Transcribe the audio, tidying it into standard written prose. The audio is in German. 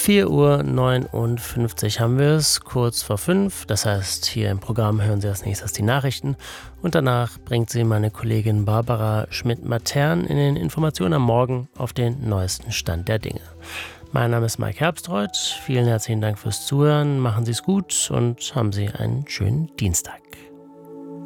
4:59 Uhr haben wir es, kurz vor 5. Das heißt, hier im Programm hören Sie als nächstes die Nachrichten und danach bringt Sie meine Kollegin Barbara Schmidt-Matern in den Informationen am Morgen auf den neuesten Stand der Dinge. Mein Name ist Mike Herbstreuth. Vielen herzlichen Dank fürs Zuhören. Machen Sie es gut und haben Sie einen schönen Dienstag.